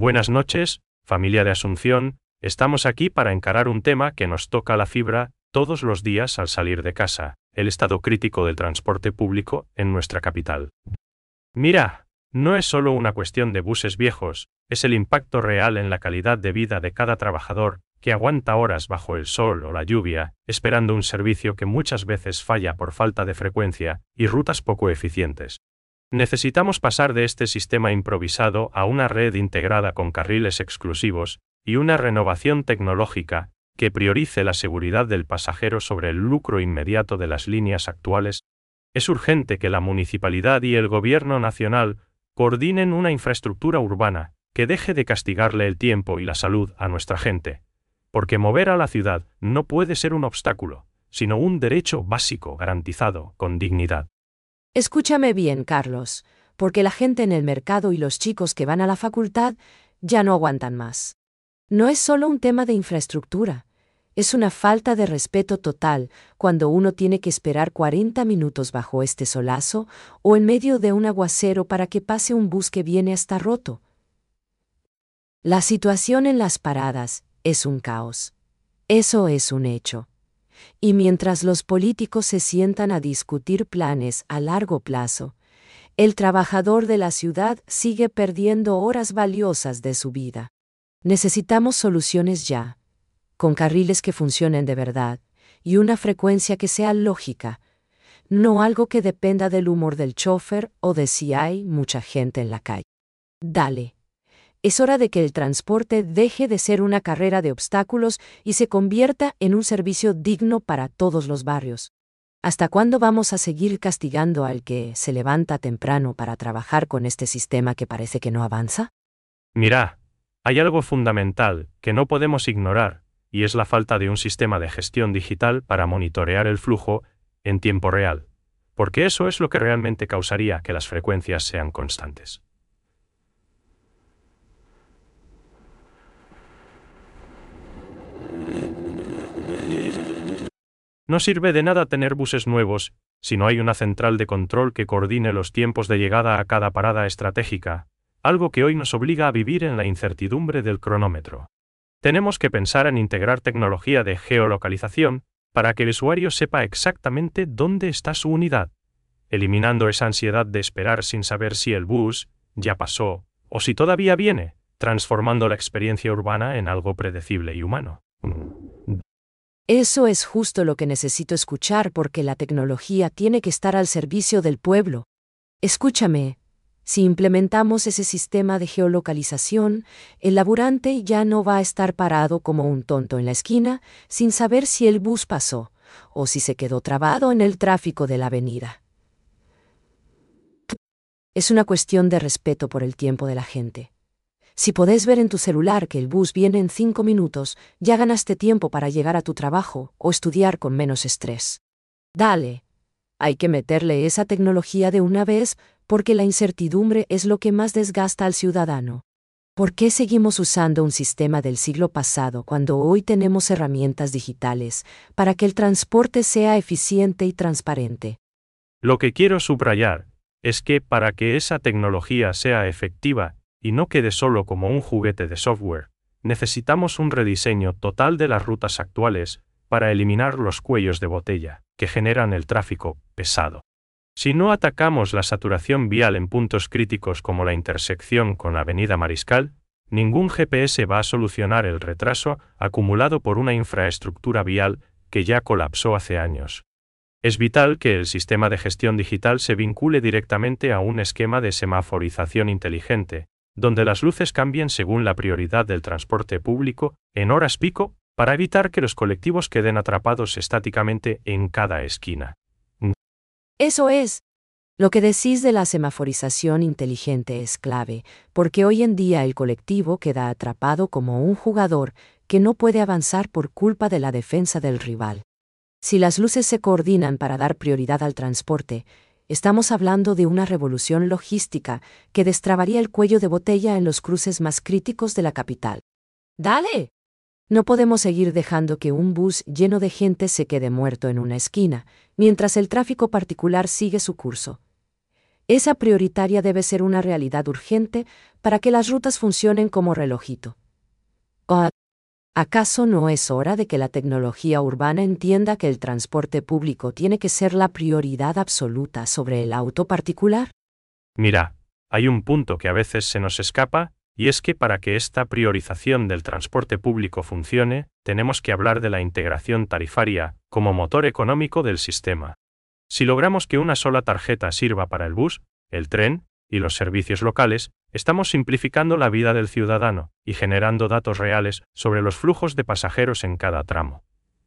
Buenas noches, familia de Asunción, estamos aquí para encarar un tema que nos toca la fibra todos los días al salir de casa, el estado crítico del transporte público en nuestra capital. Mira, no es solo una cuestión de buses viejos, es el impacto real en la calidad de vida de cada trabajador que aguanta horas bajo el sol o la lluvia, esperando un servicio que muchas veces falla por falta de frecuencia y rutas poco eficientes. Necesitamos pasar de este sistema improvisado a una red integrada con carriles exclusivos y una renovación tecnológica que priorice la seguridad del pasajero sobre el lucro inmediato de las líneas actuales. Es urgente que la municipalidad y el gobierno nacional coordinen una infraestructura urbana que deje de castigarle el tiempo y la salud a nuestra gente, porque mover a la ciudad no puede ser un obstáculo, sino un derecho básico garantizado con dignidad. Escúchame bien, Carlos, porque la gente en el mercado y los chicos que van a la facultad ya no aguantan más. No es solo un tema de infraestructura, es una falta de respeto total cuando uno tiene que esperar 40 minutos bajo este solazo o en medio de un aguacero para que pase un bus que viene hasta roto. La situación en las paradas es un caos. Eso es un hecho. Y mientras los políticos se sientan a discutir planes a largo plazo, el trabajador de la ciudad sigue perdiendo horas valiosas de su vida. Necesitamos soluciones ya, con carriles que funcionen de verdad y una frecuencia que sea lógica, no algo que dependa del humor del chofer o de si hay mucha gente en la calle. Dale. Es hora de que el transporte deje de ser una carrera de obstáculos y se convierta en un servicio digno para todos los barrios. ¿Hasta cuándo vamos a seguir castigando al que se levanta temprano para trabajar con este sistema que parece que no avanza? Mira, hay algo fundamental que no podemos ignorar, y es la falta de un sistema de gestión digital para monitorear el flujo en tiempo real, porque eso es lo que realmente causaría que las frecuencias sean constantes. No sirve de nada tener buses nuevos si no hay una central de control que coordine los tiempos de llegada a cada parada estratégica, algo que hoy nos obliga a vivir en la incertidumbre del cronómetro. Tenemos que pensar en integrar tecnología de geolocalización para que el usuario sepa exactamente dónde está su unidad, eliminando esa ansiedad de esperar sin saber si el bus ya pasó o si todavía viene, transformando la experiencia urbana en algo predecible y humano. Eso es justo lo que necesito escuchar porque la tecnología tiene que estar al servicio del pueblo. Escúchame, si implementamos ese sistema de geolocalización, el laburante ya no va a estar parado como un tonto en la esquina sin saber si el bus pasó o si se quedó trabado en el tráfico de la avenida. Es una cuestión de respeto por el tiempo de la gente. Si podés ver en tu celular que el bus viene en 5 minutos, ya ganaste tiempo para llegar a tu trabajo o estudiar con menos estrés. Dale. Hay que meterle esa tecnología de una vez porque la incertidumbre es lo que más desgasta al ciudadano. ¿Por qué seguimos usando un sistema del siglo pasado cuando hoy tenemos herramientas digitales para que el transporte sea eficiente y transparente? Lo que quiero subrayar es que para que esa tecnología sea efectiva y no quede solo como un juguete de software, necesitamos un rediseño total de las rutas actuales para eliminar los cuellos de botella que generan el tráfico pesado. Si no atacamos la saturación vial en puntos críticos como la intersección con la Avenida Mariscal, ningún GPS va a solucionar el retraso acumulado por una infraestructura vial que ya colapsó hace años. Es vital que el sistema de gestión digital se vincule directamente a un esquema de semaforización inteligente, donde las luces cambien según la prioridad del transporte público en horas pico para evitar que los colectivos queden atrapados estáticamente en cada esquina. Eso es. Lo que decís de la semaforización inteligente es clave, porque hoy en día el colectivo queda atrapado como un jugador que no puede avanzar por culpa de la defensa del rival. Si las luces se coordinan para dar prioridad al transporte, estamos hablando de una revolución logística que destrabaría el cuello de botella en los cruces más críticos de la capital. ¡Dale! No podemos seguir dejando que un bus lleno de gente se quede muerto en una esquina, mientras el tráfico particular sigue su curso. Esa prioritaria debe ser una realidad urgente para que las rutas funcionen como relojito. ¿O acaso no es hora de que la tecnología urbana entienda que el transporte público tiene que ser la prioridad absoluta sobre el auto particular? Mira, hay un punto que a veces se nos escapa, y es que para que esta priorización del transporte público funcione, tenemos que hablar de la integración tarifaria como motor económico del sistema. Si logramos que una sola tarjeta sirva para el bus, el tren y los servicios locales, estamos simplificando la vida del ciudadano y generando datos reales sobre los flujos de pasajeros en cada tramo.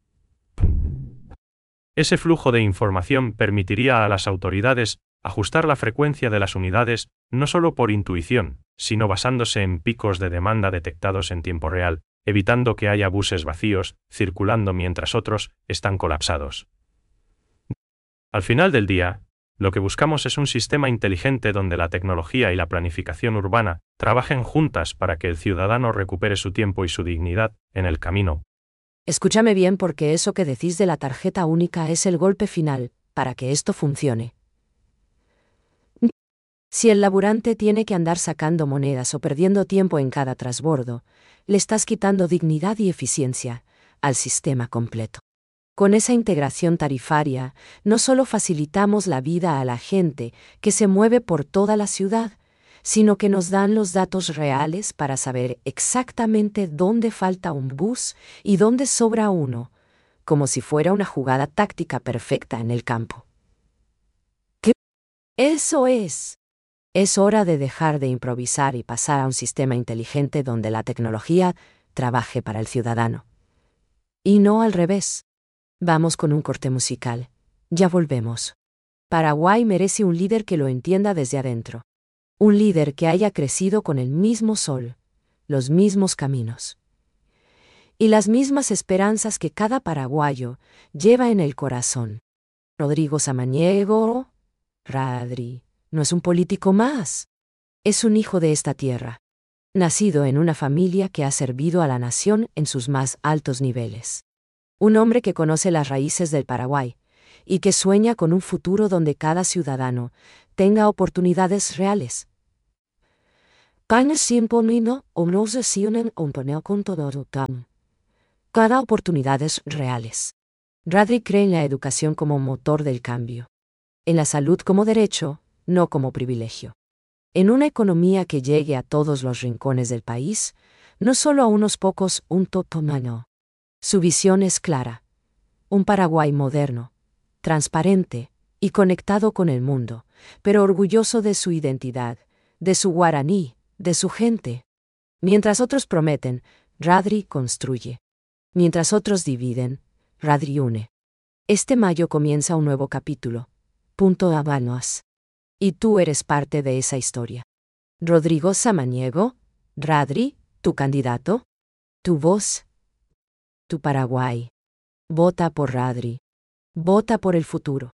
Ese flujo de información permitiría a las autoridades ajustar la frecuencia de las unidades no solo por intuición, sino basándose en picos de demanda detectados en tiempo real, evitando que haya buses vacíos circulando mientras otros están colapsados. Al final del día, lo que buscamos es un sistema inteligente donde la tecnología y la planificación urbana trabajen juntas para que el ciudadano recupere su tiempo y su dignidad en el camino. Escúchame bien, porque eso que decís de la tarjeta única es el golpe final para que esto funcione. Si el laburante tiene que andar sacando monedas o perdiendo tiempo en cada transbordo, le estás quitando dignidad y eficiencia al sistema completo. Con esa integración tarifaria, no solo facilitamos la vida a la gente que se mueve por toda la ciudad, sino que nos dan los datos reales para saber exactamente dónde falta un bus y dónde sobra uno, como si fuera una jugada táctica perfecta en el campo. ¿Qué? Eso es. Es hora de dejar de improvisar y pasar a un sistema inteligente donde la tecnología trabaje para el ciudadano. Y no al revés. Vamos con un corte musical. Ya volvemos. Paraguay merece un líder que lo entienda desde adentro. Un líder que haya crecido con el mismo sol, los mismos caminos y las mismas esperanzas que cada paraguayo lleva en el corazón. Rodrigo Samaniego, Radri, no es un político más. Es un hijo de esta tierra, nacido en una familia que ha servido a la nación en sus más altos niveles. Un hombre que conoce las raíces del Paraguay y que sueña con un futuro donde cada ciudadano tenga oportunidades reales. Cada oportunidades reales. Radri cree en la educación como motor del cambio. En la salud como derecho, no como privilegio. En una economía que llegue a todos los rincones del país, no solo a unos pocos, un totomano. Su visión es clara. Un Paraguay moderno, transparente y conectado con el mundo, pero orgulloso de su identidad, de su guaraní, de su gente. Mientras otros prometen, Radri construye. Mientras otros dividen, Radri une. Este mayo comienza un nuevo capítulo. Punto Habanos. Y tú eres parte de esa historia. Rodrigo Samaniego, Radri, tu candidato, tu voz, tu Paraguay. Vota por Radri. Vota por el futuro.